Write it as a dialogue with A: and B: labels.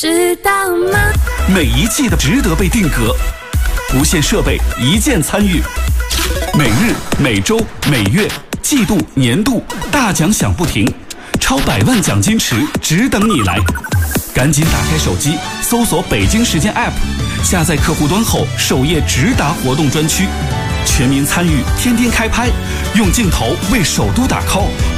A: 知道吗？
B: 每一季的值得被定格，无线设备一键参与，每日、每周、每月、季度、年度大奖响不停，超100万奖金池只等你来！赶紧打开手机，搜索北京时间 App， 下载客户端后，首页直达活动专区，全民参与，天天开拍，用镜头为首都打 call，